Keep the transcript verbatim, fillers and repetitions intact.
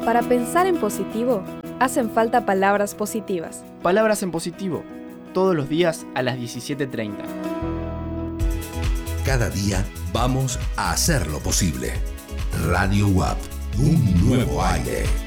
Para pensar en positivo, hacen falta palabras positivas. Palabras en positivo, todos los días a las diecisiete treinta. Cada día vamos a hacer lo posible. Radio U A P, un nuevo aire.